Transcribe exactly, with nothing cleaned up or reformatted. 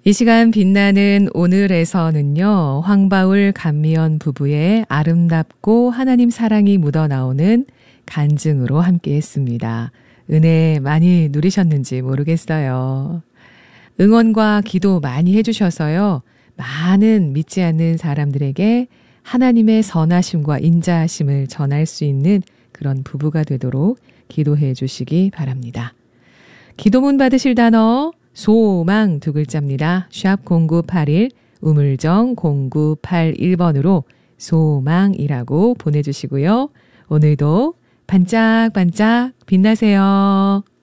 이 시간 빛나는 오늘에서는요, 황바울 감미연 부부의 아름답고 하나님 사랑이 묻어나오는 간증으로 함께 했습니다. 은혜 많이 누리셨는지 모르겠어요. 응원과 기도 많이 해주셔서요, 많은 믿지 않는 사람들에게 하나님의 선하심과 인자하심을 전할 수 있는 그런 부부가 되도록 기도해 주시기 바랍니다. 기도문 받으실 단어 소망 두 글자입니다. 샵 공구팔일 우물정 공구팔일 번으로 소망이라고 보내주시고요. 오늘도 반짝반짝 빛나세요.